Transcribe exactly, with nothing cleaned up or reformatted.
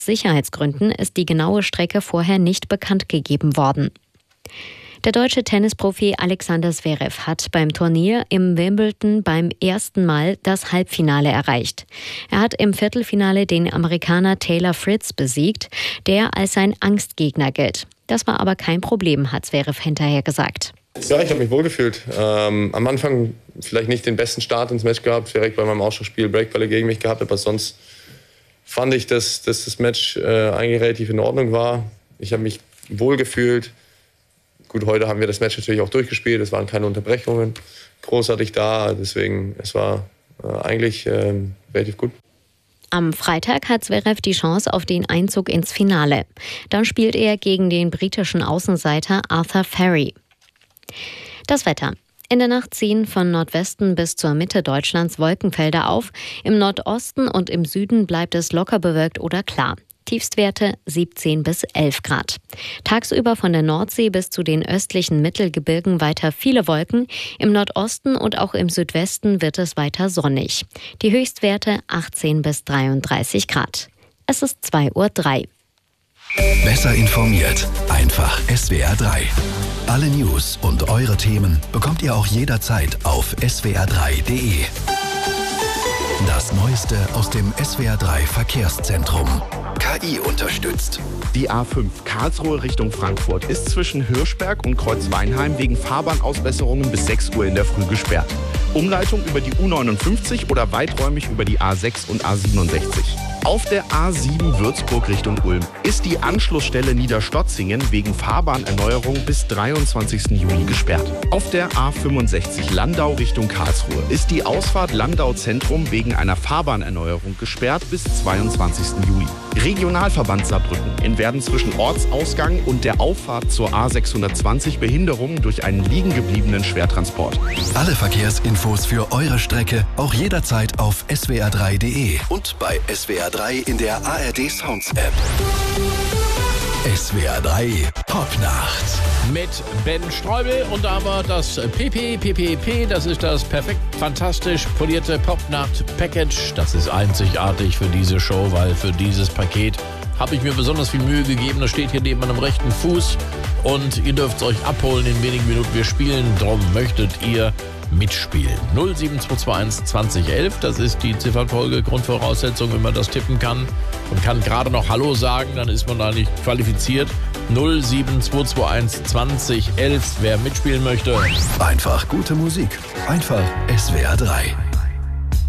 Sicherheitsgründen ist die genaue Strecke vorher nicht bekannt gegeben worden. Der deutsche Tennisprofi Alexander Zverev hat beim Turnier im Wimbledon beim ersten Mal das Halbfinale erreicht. Er hat im Viertelfinale den Amerikaner Taylor Fritz besiegt, der als sein Angstgegner gilt. Das war aber kein Problem, hat Zverev hinterher gesagt. Ja, ich habe mich wohlgefühlt. Ähm, am Anfang vielleicht nicht den besten Start ins Match gehabt, direkt bei meinem Ausschlussspiel Breakbälle gegen mich gehabt, aber sonst fand ich, dass, dass das Match äh, eigentlich relativ in Ordnung war. Ich habe mich wohlgefühlt. Gut, heute haben wir das Match natürlich auch durchgespielt, es waren keine Unterbrechungen großartig da, deswegen es war äh, eigentlich äh, relativ gut. Am Freitag hat Zverev die Chance auf den Einzug ins Finale. Dann spielt er gegen den britischen Außenseiter Arthur Ferry. Das Wetter. In der Nacht ziehen von Nordwesten bis zur Mitte Deutschlands Wolkenfelder auf. Im Nordosten und im Süden bleibt es locker bewölkt oder klar. Tiefstwerte siebzehn bis elf Grad. Tagsüber von der Nordsee bis zu den östlichen Mittelgebirgen weiter viele Wolken. Im Nordosten und auch im Südwesten wird es weiter sonnig. Die Höchstwerte achtzehn bis dreiunddreißig Grad. Es ist zwei Uhr drei. Besser informiert, einfach S W R drei. Alle News und eure Themen bekommt ihr auch jederzeit auf S W R drei punkt de. Das Neueste aus dem S W R drei Verkehrszentrum. K I unterstützt. Die A fünf Karlsruhe Richtung Frankfurt ist zwischen Hirschberg und Kreuzweinheim wegen Fahrbahnausbesserungen bis sechs Uhr in der Früh gesperrt. Umleitung über die U neunundfünfzig oder weiträumig über die A sechs und A siebenundsechzig. Auf der A sieben Würzburg Richtung Ulm ist die Anschlussstelle Niederstotzingen wegen Fahrbahnerneuerung bis dreiundzwanzigsten Juli gesperrt. Auf der A fünfundsechzig Landau Richtung Karlsruhe ist die Ausfahrt Landau Zentrum wegen einer Fahrbahnerneuerung gesperrt bis zweiundzwanzigsten Juli. Regionalverband Saarbrücken in werden zwischen Ortsausgang und der Auffahrt zur A sechshundertzwanzig Behinderungen durch einen liegen gebliebenen Schwertransport. Alle Verkehrsinfos für eure Strecke auch jederzeit auf S W R drei punkt de und bei S W R drei in der A R D Sounds App. S W R drei Popnacht. Mit Ben Streubel und da haben wir das P P P P P, das ist das perfekt fantastisch polierte Popnacht-Package. Das ist einzigartig für diese Show, weil für dieses Paket habe ich mir besonders viel Mühe gegeben. Das steht hier neben meinem rechten Fuß und ihr dürft es euch abholen in wenigen Minuten. Wir spielen, drum möchtet ihr mitspielen. null sieben zwei zwei eins zwanzig elf, das ist die Ziffernfolge, Grundvoraussetzung, wenn man das tippen kann und kann gerade noch Hallo sagen, dann ist man da nicht qualifiziert. null sieben zwei zwei eins zwanzig elf, wer mitspielen möchte. Einfach gute Musik. Einfach S W R drei.